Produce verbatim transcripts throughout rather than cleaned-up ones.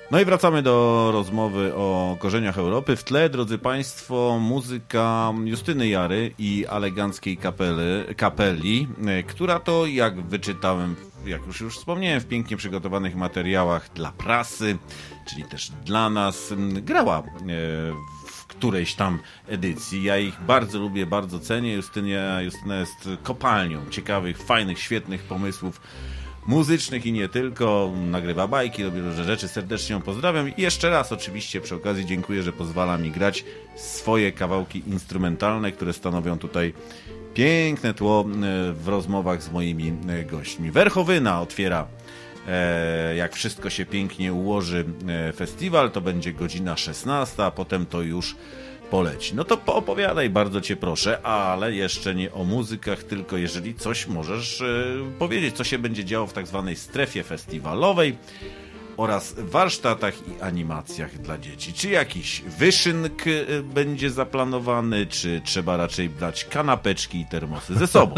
No i wracamy do rozmowy o korzeniach Europy. W tle, drodzy Państwo, muzyka Justyny Jary i Eleganckiej Kapely, Kapeli, która to, jak wyczytałem, jak już, już wspomniałem, w pięknie przygotowanych materiałach dla prasy, czyli też dla nas, grała w którejś tam edycji. Ja ich bardzo lubię, bardzo cenię. Justynia, Justyna jest kopalnią ciekawych, fajnych, świetnych pomysłów muzycznych i nie tylko. Nagrywa bajki, robi różne rzeczy. Serdecznie ją pozdrawiam i jeszcze raz oczywiście przy okazji dziękuję, że pozwala mi grać swoje kawałki instrumentalne, które stanowią tutaj piękne tło w rozmowach z moimi gośćmi. Werchowyna otwiera, jak wszystko się pięknie ułoży, festiwal. To będzie godzina szesnasta, a potem to już poleci. No to poopowiadaj, bardzo cię proszę, ale jeszcze nie o muzykach, tylko jeżeli coś możesz powiedzieć, co się będzie działo w tak zwanej strefie festiwalowej oraz warsztatach i animacjach dla dzieci. Czy jakiś wyszynk będzie zaplanowany, czy trzeba raczej brać kanapeczki i termosy ze sobą?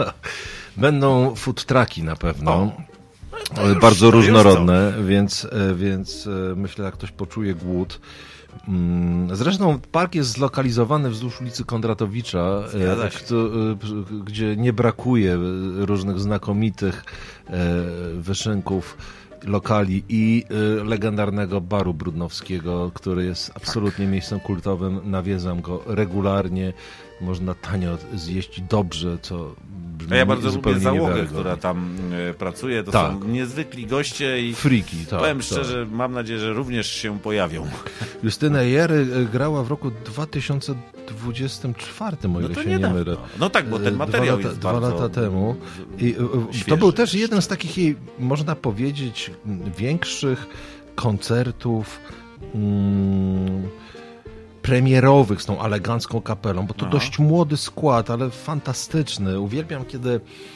Będą food trucki na pewno. O. No już, bardzo różnorodne, więc, więc myślę, jak ktoś poczuje głód. Zresztą park jest zlokalizowany wzdłuż ulicy Kondratowicza, kto, gdzie nie brakuje różnych znakomitych wyszynków, lokali i legendarnego baru brudnowskiego, który jest absolutnie miejscem kultowym. Nawiedzam go regularnie. Można tanio zjeść dobrze, co brzmi A ja bardzo zupełnie lubię załogę, niewiarygodnie. która tam e, pracuje. To tak. są niezwykli goście i Friki, tak, powiem tak. szczerze, mam nadzieję, że również się pojawią. Justyna Jary grała w roku dwa tysiące dwudziestym czwartym, o ile No to się nie niedawno. mylę. No tak, bo ten materiał dwa lata, jest dwa bardzo lata temu. I świeży. to był też jeden z takich jej, można powiedzieć, większych koncertów mm, premierowych z tą Elegancką Kapelą, bo to Aha. dość młody skład, ale fantastyczny. Uwielbiam, kiedy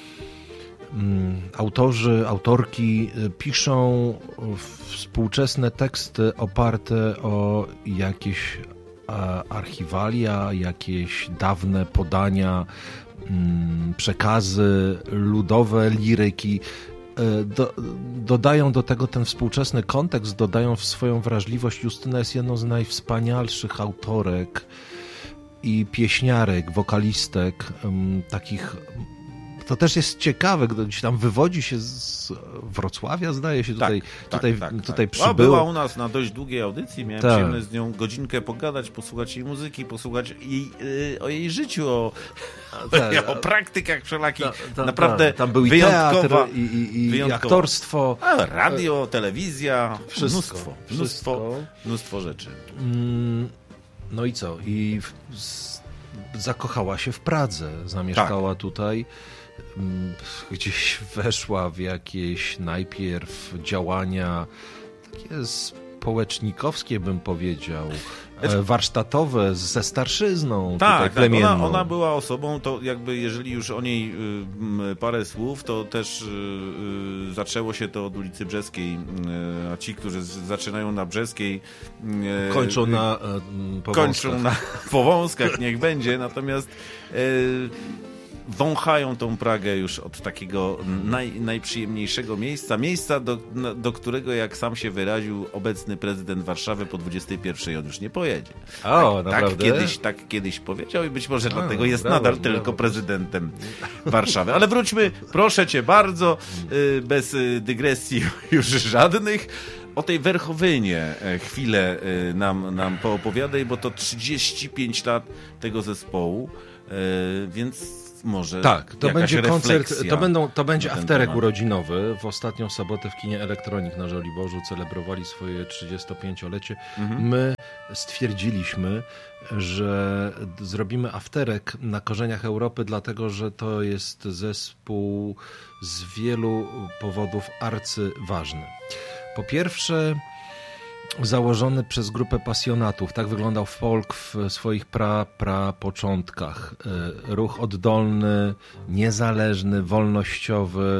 mm, autorzy, autorki piszą współczesne teksty oparte o jakieś archiwalia, jakieś dawne podania, mm, przekazy ludowe, liryki. Do, dodają do tego ten współczesny kontekst, dodają w swoją wrażliwość. Justyna jest jedną z najwspanialszych autorek i pieśniarek, wokalistek, um, takich. To też jest ciekawe, gdzieś tam wywodzi się z Wrocławia, zdaje się, tutaj, tak, tutaj, tak, tak, tutaj tak. przybyła. Była u nas na dość długiej audycji, miałem tak. przyjemność z nią godzinkę pogadać, posłuchać jej muzyki, posłuchać jej, yy, o jej życiu, o, tak. o praktykach wszelakich. Ta, ta, Naprawdę ta. Tam był i wyjątkowa, teatr, i, i, i wyjątkowa. aktorstwo. A, radio, telewizja, wszystko, mnóstwo, mnóstwo, mnóstwo rzeczy. Mm, no i co? I w, z, zakochała się w Pradze, zamieszkała tak. tutaj. Gdzieś weszła w jakieś najpierw działania takie społecznikowskie, bym powiedział, warsztatowe ze starszyzną tak, tutaj tak. plemienną. Ona, ona była osobą, to jakby jeżeli już o niej y, parę słów, to też y, y, zaczęło się to od ulicy Brzeskiej, y, a ci, którzy z, zaczynają na Brzeskiej y, kończą na y, powązkach. Kończą na powązkach, niech będzie, natomiast y, wąchają tą Pragę już od takiego naj, najprzyjemniejszego miejsca, miejsca, do, do którego, jak sam się wyraził obecny prezydent Warszawy, po dwudziestej pierwszej on już nie pojedzie. O, tak, tak, kiedyś, tak kiedyś powiedział i być może A, dlatego jest brawo, nadal brawo. tylko prezydentem Warszawy. Ale wróćmy, proszę cię bardzo, bez dygresji już żadnych. O tej Werchowynie chwilę nam, nam poopowiadaj, bo to trzydzieści pięć lat tego zespołu, więc może tak, to będzie koncert, to, będą, to będzie afterek temat. urodzinowy. W ostatnią sobotę w kinie Elektronik na Żoliborzu celebrowali swoje trzydziestopięciolecie. Mhm. My stwierdziliśmy, że zrobimy afterek na korzeniach Europy, dlatego że to jest zespół z wielu powodów arcyważny. Po pierwsze, założony przez grupę pasjonatów. Tak wyglądał folk w swoich pra, pra początkach. Ruch oddolny, niezależny, wolnościowy,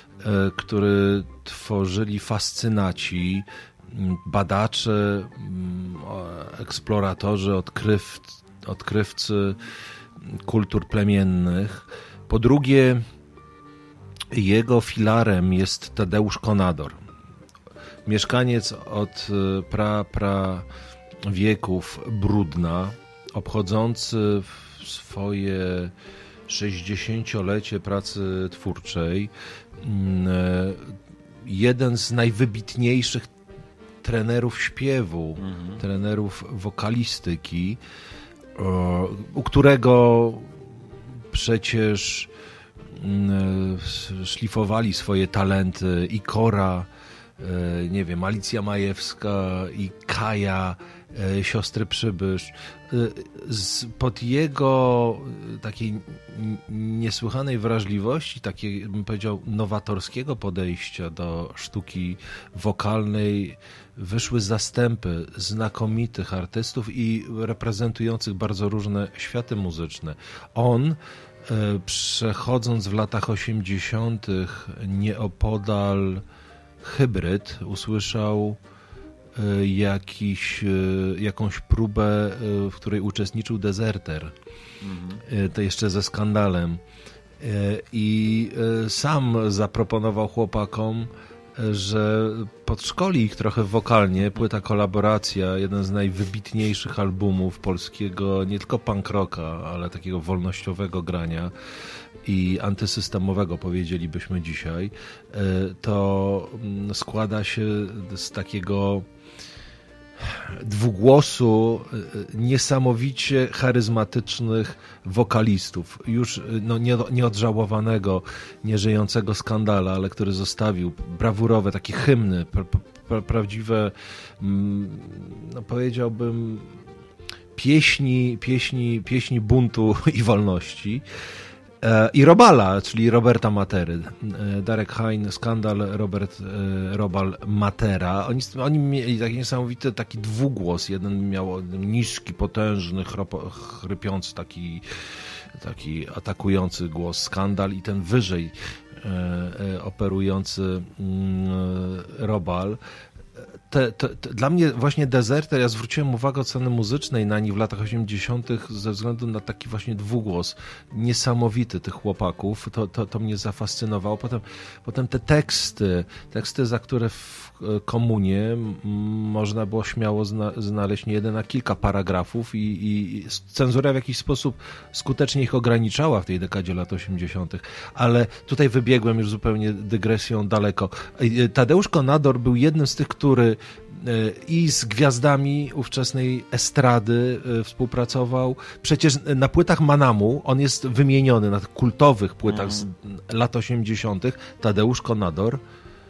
który tworzyli fascynaci, badacze, eksploratorzy, odkryw, odkrywcy kultur plemiennych. Po drugie, jego filarem jest Tadeusz Konador. mieszkaniec od pra, pra wieków Brudna, obchodzący swoje sześćdziesięciolecie pracy twórczej, jeden z najwybitniejszych trenerów śpiewu, mhm. trenerów wokalistyki, u którego przecież szlifowali swoje talenty i Kora, nie wiem, Alicja Majewska i Kaja, siostry Przybysz. Pod jego takiej niesłychanej wrażliwości, takiej, bym powiedział, nowatorskiego podejścia do sztuki wokalnej wyszły zastępy znakomitych artystów i reprezentujących bardzo różne światy muzyczne. On, przechodząc w latach osiemdziesiątych nieopodal Hybryd, usłyszał jakiś, jakąś próbę, w której uczestniczył Dezerter, mhm. to jeszcze ze Skandalem, i sam zaproponował chłopakom, że podszkoli ich trochę wokalnie, płyta Kolaboracja, jeden z najwybitniejszych albumów polskiego, nie tylko punk rocka, ale takiego wolnościowego grania i antysystemowego, powiedzielibyśmy dzisiaj, to składa się z takiego dwugłosu niesamowicie charyzmatycznych wokalistów. Już no, nie, nieodżałowanego, nieżyjącego Skandala, ale który zostawił brawurowe, takie hymny, pra, pra, prawdziwe, no, powiedziałbym, pieśni, pieśni, pieśni buntu i wolności. I Robala, czyli Roberta Matery. Darek Hein, Skandal, Robert Robal, Matera. Oni, oni mieli taki niesamowity taki dwugłos. Jeden miał niski, potężny, chrop, chrypiący, taki, taki atakujący głos Skandal i ten wyżej e, operujący e, Robal. Te, te, te, dla mnie właśnie Dezerter, ja zwróciłem uwagę od strony muzycznej na nich w latach osiemdziesiątych ze względu na taki właśnie dwugłos niesamowity tych chłopaków. To, to, to mnie zafascynowało. Potem, potem te teksty, teksty, za które w komunie można było śmiało zna, znaleźć nie jeden, a kilka paragrafów i, i cenzura w jakiś sposób skutecznie ich ograniczała w tej dekadzie lat osiemdziesiątych. Ale tutaj wybiegłem już zupełnie dygresją daleko. Tadeusz Konador był jednym z tych, który i z gwiazdami ówczesnej estrady współpracował. Przecież na płytach Manamu on jest wymieniony, na kultowych płytach z lat osiemdziesiątych. Tadeusz Konador.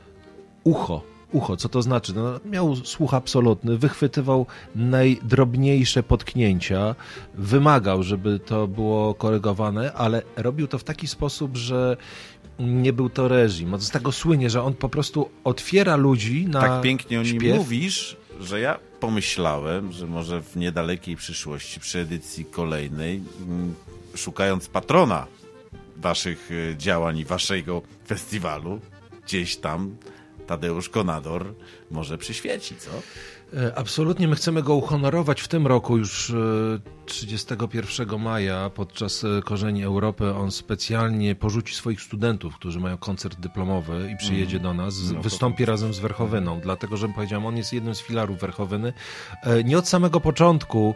Ucho. Ucho, co to znaczy? No, miał słuch absolutny, wychwytywał najdrobniejsze potknięcia, wymagał, żeby to było korygowane, ale robił to w taki sposób, że nie był to reżim. Z tego słynie, że on po prostu otwiera ludzi na Tak pięknie o nim śpiew. Mówisz, że ja pomyślałem, że może w niedalekiej przyszłości, przy edycji kolejnej, szukając patrona waszych działań i waszego festiwalu, gdzieś tam Tadeusz Konador może przyświeci, co? Absolutnie, my chcemy go uhonorować w tym roku, już trzydziestego pierwszego maja, podczas Korzeni Europy. On specjalnie porzuci swoich studentów, którzy mają koncert dyplomowy i przyjedzie mm. do nas, no, wystąpi to... razem z Werchowyną, dlatego, że powiedziałem, on jest jednym z filarów Werchowyny. Nie od samego początku,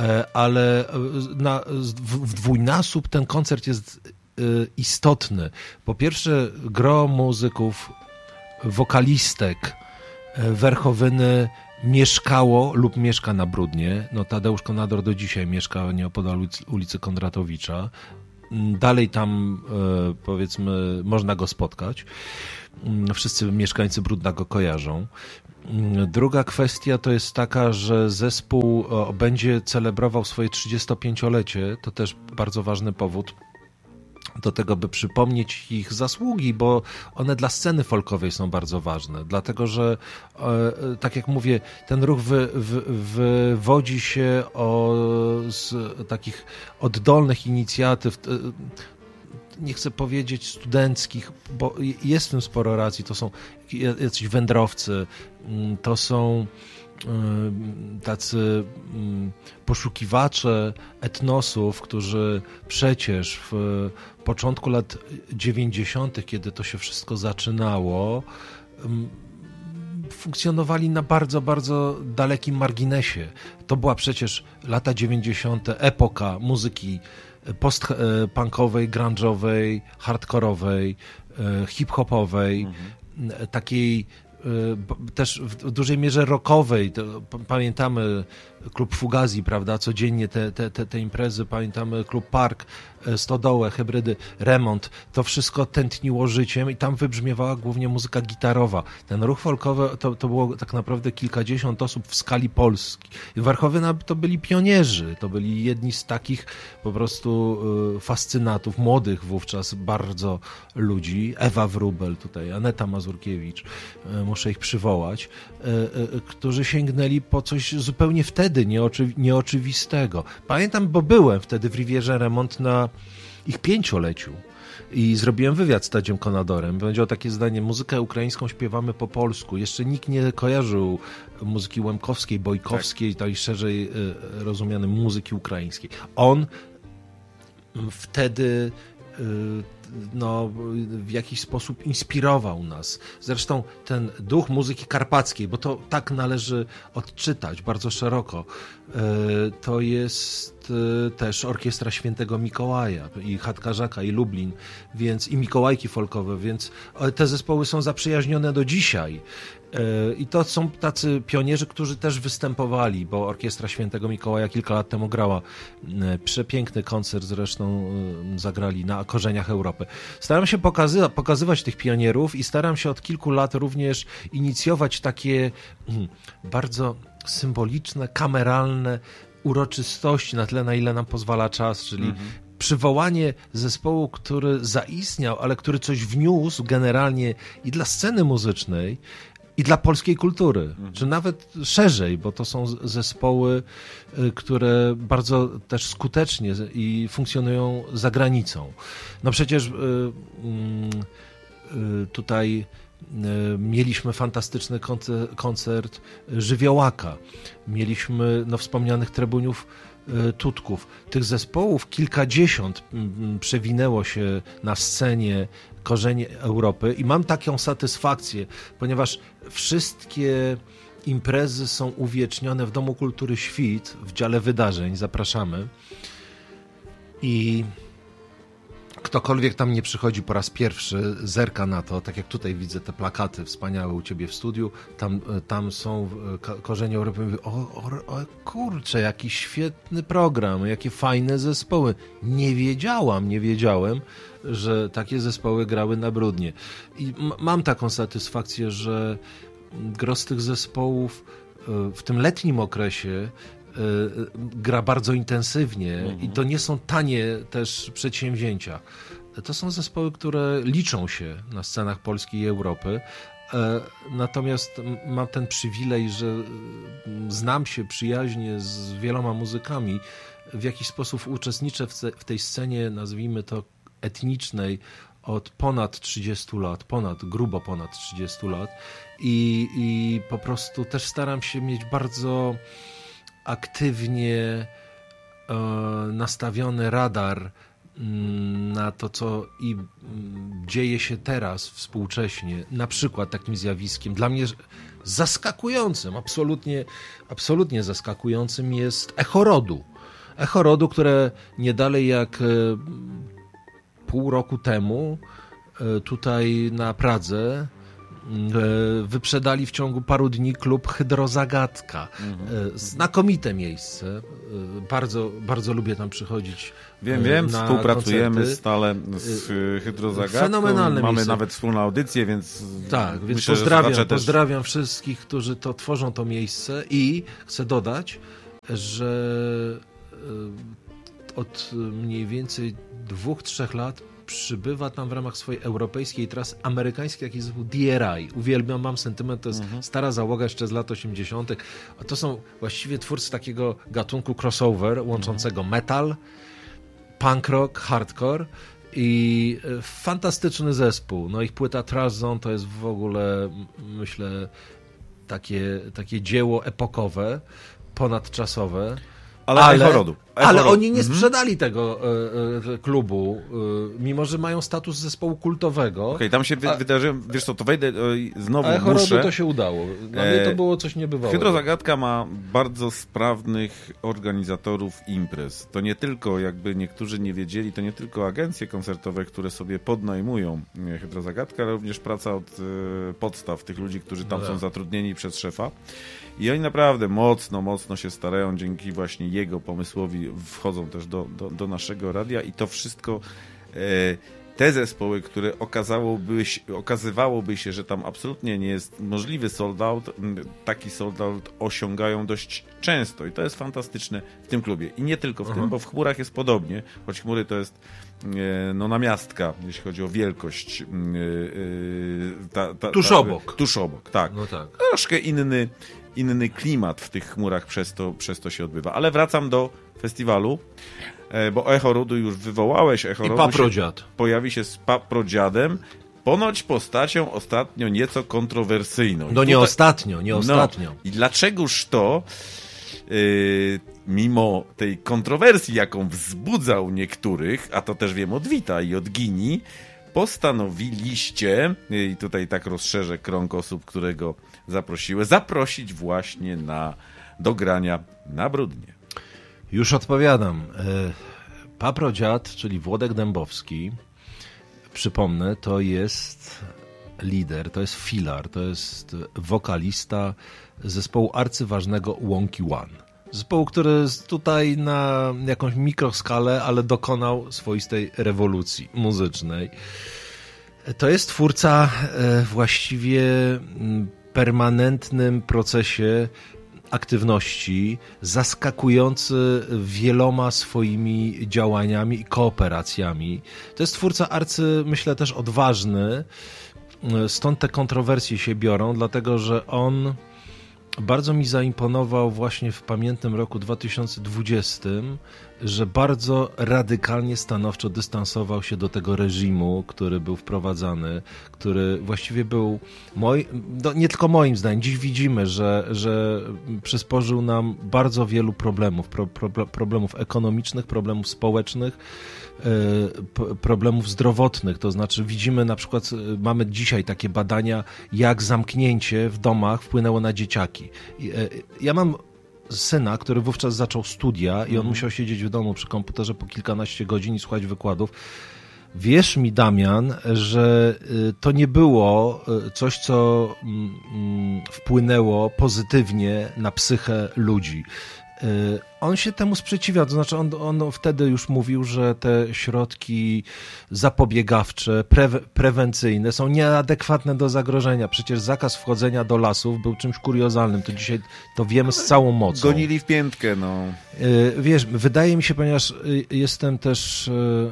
ale na, w dwójnasób ten koncert jest istotny. Po pierwsze, gro muzyków, wokalistek Werchowyny mieszkało lub mieszka na Brudnie. No, Tadeusz Konador do dzisiaj mieszka nieopodal ulicy, ulicy Kondratowicza. Dalej tam, powiedzmy, można go spotkać. Wszyscy mieszkańcy Brudna go kojarzą. Druga kwestia to jest taka, że zespół będzie celebrował swoje trzydziestopięciolecie. To też bardzo ważny powód do tego, by przypomnieć ich zasługi, bo one dla sceny folkowej są bardzo ważne, dlatego że, e, tak jak mówię, ten ruch wy, wy, wywodzi się o, z takich oddolnych inicjatyw, e, nie chcę powiedzieć studenckich, bo jest w tym sporo racji, to są jacyś wędrowcy, to są tacy poszukiwacze etnosów, którzy przecież w początku lat dziewięćdziesiątych, kiedy to się wszystko zaczynało, funkcjonowali na bardzo, bardzo dalekim marginesie. To była przecież lata dziewięćdziesiąte, epoka muzyki post-punkowej, grunge'owej, hardkorowej, hip-hopowej, mhm. takiej też w dużej mierze rockowej. To pamiętamy klub Fugazi, prawda, codziennie te, te, te, te imprezy, pamiętamy klub Park, Stodołę, Hybrydy, Remont, to wszystko tętniło życiem i tam wybrzmiewała głównie muzyka gitarowa. Ten ruch folkowy to, to było tak naprawdę kilkadziesiąt osób w skali Polski. I w Warchowie to byli pionierzy, to byli jedni z takich po prostu fascynatów, młodych wówczas bardzo ludzi. Ewa Wróbel tutaj, Aneta Mazurkiewicz, muszę ich przywołać, którzy sięgnęli po coś zupełnie wtedy nieoczywi- nieoczywistego. Pamiętam, bo byłem wtedy w Rivierze Remont na ich pięcioleciu i zrobiłem wywiad z Tadziem Konadorem. Powiedział takie zdanie: muzykę ukraińską śpiewamy po polsku. Jeszcze nikt nie kojarzył muzyki łemkowskiej, bojkowskiej, tak. tej szerzej y, rozumianej muzyki ukraińskiej. On wtedy y, no, w jakiś sposób inspirował nas. Zresztą ten duch muzyki karpackiej, bo to tak należy odczytać bardzo szeroko, to jest też Orkiestra Świętego Mikołaja i Chatkarzaka i Lublin, więc i Mikołajki folkowe, więc te zespoły są zaprzyjaźnione do dzisiaj. I to są tacy pionierzy, którzy też występowali, bo Orkiestra Świętego Mikołaja kilka lat temu grała przepiękny koncert, zresztą zagrali na korzeniach Europy. Staram się pokazy- pokazywać tych pionierów i staram się od kilku lat również inicjować takie bardzo symboliczne, kameralne uroczystości na tyle, na ile nam pozwala czas, czyli mhm. przywołanie zespołu, który zaistniał, ale który coś wniósł generalnie i dla sceny muzycznej, i dla polskiej kultury, mhm. czy nawet szerzej, bo to są zespoły, które bardzo też skutecznie i funkcjonują za granicą. No przecież tutaj mieliśmy fantastyczny koncert Żywiołaka, mieliśmy no, wspomnianych Trebuniów Tutków. Tych zespołów kilkadziesiąt przewinęło się na scenie korzeni Europy i mam taką satysfakcję, ponieważ wszystkie imprezy są uwiecznione w Domu Kultury Świt, w dziale wydarzeń, zapraszamy. I ktokolwiek tam nie przychodzi po raz pierwszy, zerka na to, tak jak tutaj widzę te plakaty wspaniałe u ciebie w studiu, tam, tam są korzenie Europy. Mówię, o, o, o kurczę, jaki świetny program, jakie fajne zespoły. Nie wiedziałam, nie wiedziałem, że takie zespoły grały na Bródnie. I m- mam taką satysfakcję, że gros z tych zespołów w tym letnim okresie gra bardzo intensywnie mhm. i to nie są tanie też przedsięwzięcia. To są zespoły, które liczą się na scenach Polski i Europy. Natomiast mam ten przywilej, że znam się przyjaźnie z wieloma muzykami, w jakiś sposób uczestniczę w tej scenie, nazwijmy to etnicznej, od ponad trzydziestu lat, ponad, grubo ponad trzydziestu lat i, i po prostu też staram się mieć bardzo aktywnie e, nastawiony radar m, na to, co i m, dzieje się teraz współcześnie. Na przykład takim zjawiskiem dla mnie zaskakującym, absolutnie, absolutnie zaskakującym jest Echo Rodu. Echo Rodu, które nie dalej jak e, pół roku temu e, tutaj na Pradze wyprzedali w ciągu paru dni klub Hydrozagadka. Mhm. Znakomite miejsce. Bardzo, bardzo lubię tam przychodzić. Wiem, wiem, na współpracujemy koncerty. stale z Hydrozagadką. Fenomenalne Mamy miejsce. nawet wspólną audycję, więc tak, więc myślę, pozdrawiam, że też... pozdrawiam wszystkich, którzy to tworzą to miejsce i chcę dodać, że od mniej więcej dwóch, trzech lat przybywa tam w ramach swojej europejskiej trasy amerykański jakiś zespół D R I. Uwielbiam, mam sentyment, to jest mhm. stara załoga jeszcze z lat osiemdziesiątych. A to są właściwie twórcy takiego gatunku crossover, łączącego mhm. metal, punk rock, hardcore i fantastyczny zespół. No ich płyta Trash Zone to jest w ogóle, myślę, takie, takie dzieło epokowe, ponadczasowe. Ale, ale, Echorodu. ale oni nie mhm. sprzedali tego e, e, klubu, e, mimo że mają status zespołu kultowego. Okej, okay, tam się wy, a, wydarzyło, wiesz co, to wejdę e, znowu a Echorodu muszę. to się udało. Dla mnie to było coś niebywałego. Hydrozagadka ma bardzo sprawnych organizatorów imprez. To nie tylko, jakby niektórzy nie wiedzieli, to nie tylko agencje koncertowe, które sobie podnajmują Hydrozagadkę, ale również praca od e, podstaw tych ludzi, którzy tam no są zatrudnieni przez szefa. I oni naprawdę mocno, mocno się starają, dzięki właśnie jego pomysłowi wchodzą też do, do, do naszego radia i to wszystko, e, te zespoły, które okazałoby się, okazywałoby się, że tam absolutnie nie jest możliwy sold out, taki sold out osiągają dość często i to jest fantastyczne w tym klubie. I nie tylko w Aha. tym, bo w Chmurach jest podobnie, choć Chmury to jest e, no namiastka, jeśli chodzi o wielkość. E, e, ta, ta, tuż ta, obok. Tuż obok, tak. No tak. Troszkę inny inny klimat w tych Chmurach przez to, przez to się odbywa. Ale wracam do festiwalu, bo Echorodu już wywołałeś. Echorodu I Paprodziad. Pojawi się z Paprodziadem, ponoć postacią ostatnio nieco kontrowersyjną. No tutaj, nie ostatnio, nie ostatnio. No, i dlaczegoż to yy, mimo tej kontrowersji, jaką wzbudzał niektórych, a to też wiem od Wita i od Gini, postanowiliście, i tutaj tak rozszerzę krąg osób, którego zaprosiły, zaprosić właśnie na, do grania na Brudnie. Już odpowiadam. Paprodziad, czyli Włodek Dębowski, przypomnę, to jest lider, to jest filar, to jest wokalista zespołu arcyważnego Łąki One. Zespołu, który tutaj na jakąś mikroskalę, ale dokonał swoistej rewolucji muzycznej. To jest twórca właściwie permanentnym procesie aktywności, zaskakujący wieloma swoimi działaniami i kooperacjami. To jest twórca arcy, myślę, też odważny. Stąd te kontrowersje się biorą, dlatego że on bardzo mi zaimponował właśnie w pamiętnym roku dwa tysiące dwudziestym, że bardzo radykalnie, stanowczo dystansował się do tego reżimu, który był wprowadzany, który właściwie był, moi, no nie tylko moim zdaniem, dziś widzimy, że, że przysporzył nam bardzo wielu problemów, pro, pro, problemów ekonomicznych, problemów społecznych, problemów zdrowotnych, to znaczy widzimy na przykład, mamy dzisiaj takie badania, jak zamknięcie w domach wpłynęło na dzieciaki. Ja mam syna, który wówczas zaczął studia i on musiał siedzieć w domu przy komputerze po kilkanaście godzin i słuchać wykładów. Wierz mi, Damian, że to nie było coś, co wpłynęło pozytywnie na psychę ludzi. On się temu sprzeciwiał, to znaczy on, on wtedy już mówił, że te środki zapobiegawcze, pre, prewencyjne są nieadekwatne do zagrożenia. Przecież zakaz wchodzenia do lasów był czymś kuriozalnym, to dzisiaj to wiemy z całą mocą. Gonili w piętkę, no. Wiesz, wydaje mi się, ponieważ jestem też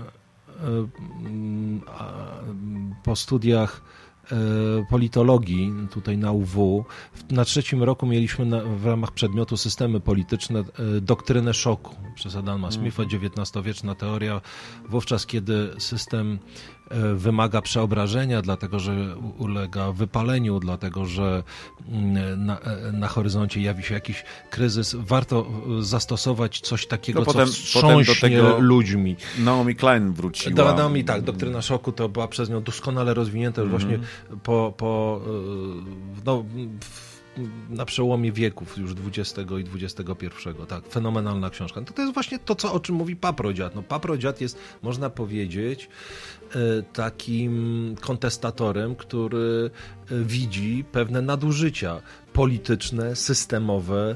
po studiach politologii tutaj na U W. Na trzecim roku mieliśmy na, w ramach przedmiotu systemy polityczne doktrynę szoku przez Adama Smitha, dziewiętnastowieczna teoria. Wówczas, kiedy system wymaga przeobrażenia, dlatego że ulega wypaleniu, dlatego że na, na horyzoncie jawi się jakiś kryzys, warto zastosować coś takiego, to co potem, wstrząśnie potem do tego ludźmi. Naomi Klein wróciła. Do Naomi, tak, doktryna szoku to była przez nią doskonale rozwinięta już mm-hmm. właśnie po, po no, na przełomie wieków już dwudziestego i dwudziestego pierwszego. Tak, fenomenalna książka. To, to jest właśnie to, co, o czym mówi Paprodziad. No, Paprodziad jest, można powiedzieć, takim kontestatorem, który widzi pewne nadużycia polityczne, systemowe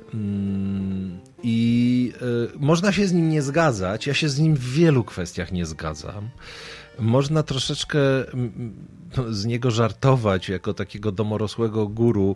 i można się z nim nie zgadzać. Ja się z nim w wielu kwestiach nie zgadzam. Można troszeczkę z niego żartować jako takiego domorosłego guru,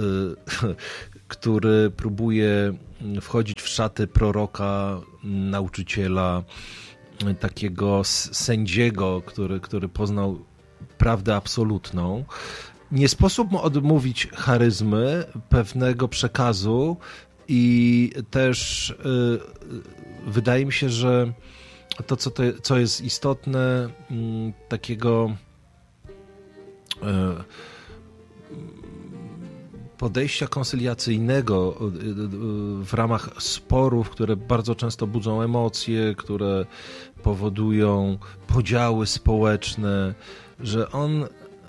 który próbuje wchodzić w szaty proroka, nauczyciela, takiego sędziego, który, który poznał prawdę absolutną. Nie sposób mu odmówić charyzmy, pewnego przekazu i też yy, wydaje mi się, że to, co, to, co jest istotne, yy, takiego yy, podejścia koncyliacyjnego w ramach sporów, które bardzo często budzą emocje, które powodują podziały społeczne, że on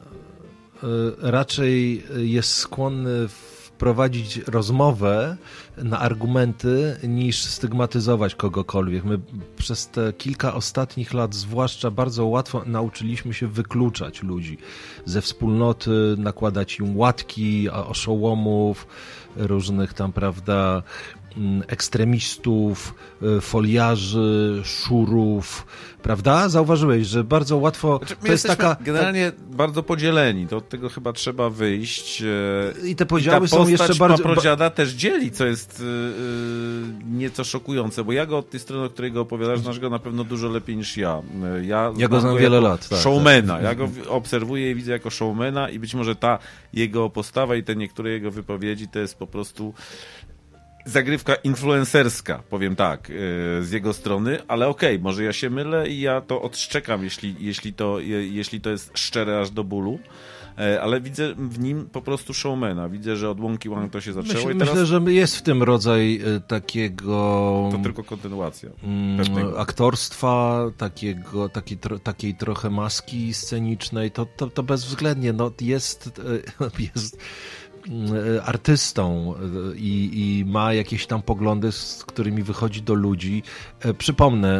raczej jest skłonny wprowadzić rozmowę na argumenty, niż stygmatyzować kogokolwiek. My przez te kilka ostatnich lat zwłaszcza bardzo łatwo nauczyliśmy się wykluczać ludzi ze wspólnoty, nakładać im łatki, oszołomów, różnych tam, prawda, ekstremistów, foliarzy, szurów, prawda? Zauważyłeś, że bardzo łatwo... Znaczy, to jest taka generalnie tak... bardzo podzieleni, to od tego chyba trzeba wyjść. I te podziały I ta są jeszcze bardzo... Paprodziada też dzieli, co jest yy, nieco szokujące, bo ja go od tej strony, o której go opowiadasz, znasz go na pewno dużo lepiej niż ja. Ja, ja go znam go wiele lat. Tak, showmana. Tak. Ja go obserwuję i widzę jako showmana i być może ta jego postawa i te niektóre jego wypowiedzi to jest po prostu zagrywka influencerska, powiem tak, yy, z jego strony, ale okej, okay, może ja się mylę i ja to odszczekam, jeśli, jeśli, to, je, jeśli to jest szczere aż do bólu, yy, ale widzę w nim po prostu showmana. Widzę, że od Wonky Wang to się zaczęło. Myślę, i teraz... myślę, że jest w tym rodzaj y, takiego... To tylko kontynuacja. Y, aktorstwa, takiego, takiej, tro, takiej trochę maski scenicznej. To, to, to bezwzględnie no, jest... Y, jest artystą i, i ma jakieś tam poglądy, z którymi wychodzi do ludzi. Przypomnę,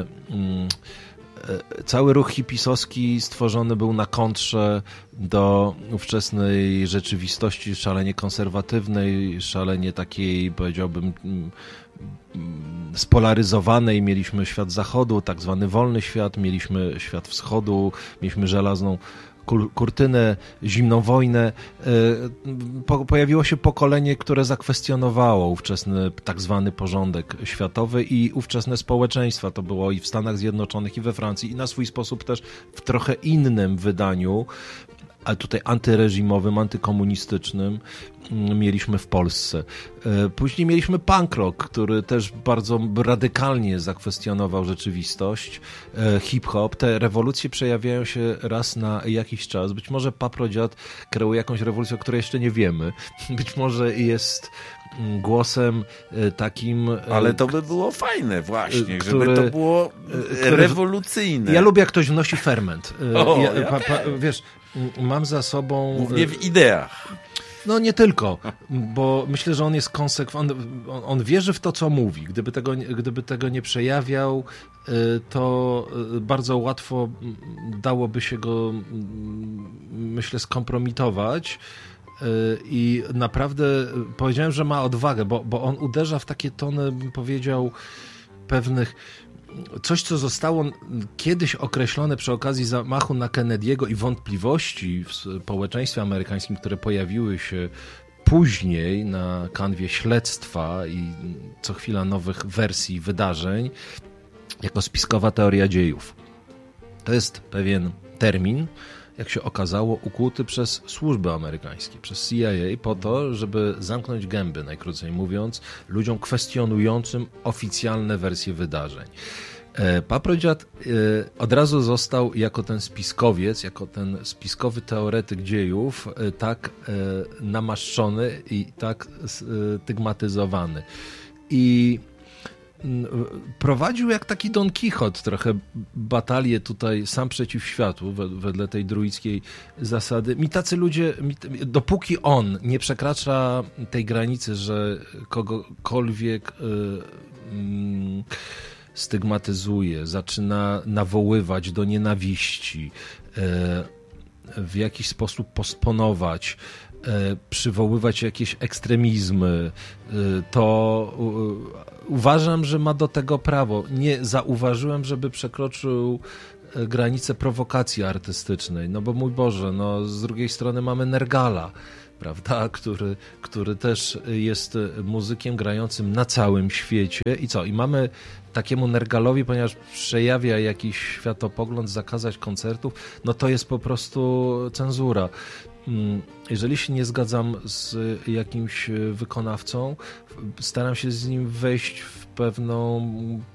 cały ruch hipisowski stworzony był na kontrze do ówczesnej rzeczywistości szalenie konserwatywnej, szalenie takiej, powiedziałbym, spolaryzowanej. Mieliśmy świat zachodu, tak zwany wolny świat, mieliśmy świat wschodu, mieliśmy żelazną kurtynę, zimną wojnę. Po, pojawiło się pokolenie, które zakwestionowało ówczesny tak zwany porządek światowy i ówczesne społeczeństwa. To było i w Stanach Zjednoczonych, i we Francji, i na swój sposób też w trochę innym wydaniu, ale tutaj antyreżimowym, antykomunistycznym, mieliśmy w Polsce. Później mieliśmy punk rock, który też bardzo radykalnie zakwestionował rzeczywistość. Hip-hop. Te rewolucje przejawiają się raz na jakiś czas. Być może Paprodziad kreuje jakąś rewolucję, o której jeszcze nie wiemy. Być może jest głosem takim... Ale to by było fajne właśnie, który, żeby to było który, rewolucyjne. Ja lubię, jak ktoś wnosi ferment. O, ja, ja pa, pa, wiesz, mam za sobą... Głównie w ideach. No nie tylko, bo myślę, że on jest konsekwentny, on, on wierzy w to, co mówi. Gdyby tego, gdyby tego nie przejawiał, to bardzo łatwo dałoby się go, myślę, skompromitować. I naprawdę powiedziałem, że ma odwagę, bo, bo on uderza w takie tony, bym powiedział, pewnych... Coś, co zostało kiedyś określone przy okazji zamachu na Kennedy'ego i wątpliwości w społeczeństwie amerykańskim, które pojawiły się później na kanwie śledztwa i co chwila nowych wersji wydarzeń, jako spiskowa teoria dziejów. To jest pewien termin, jak się okazało, ukuty przez służby amerykańskie, przez C I A, po to, żeby zamknąć gęby, najkrócej mówiąc, ludziom kwestionującym oficjalne wersje wydarzeń. Paprodziad od razu został jako ten spiskowiec, jako ten spiskowy teoretyk dziejów tak namaszczony i tak stygmatyzowany. I prowadził jak taki Don Quixote trochę batalię tutaj sam przeciw światu, wedle tej druickiej zasady. Mi tacy ludzie, mi, dopóki on nie przekracza tej granicy, że kogokolwiek y, y, stygmatyzuje, zaczyna nawoływać do nienawiści, y, w jakiś sposób posponować, przywoływać jakieś ekstremizmy, to uważam, że ma do tego prawo. Nie zauważyłem, żeby przekroczył granicę prowokacji artystycznej, no bo mój Boże, no z drugiej strony mamy Nergala, prawda, który, który też jest muzykiem grającym na całym świecie i co? I mamy takiemu Nergalowi, ponieważ przejawia jakiś światopogląd, zakazać koncertów, no to jest po prostu cenzura. Jeżeli się nie zgadzam z jakimś wykonawcą, staram się z nim wejść w pewną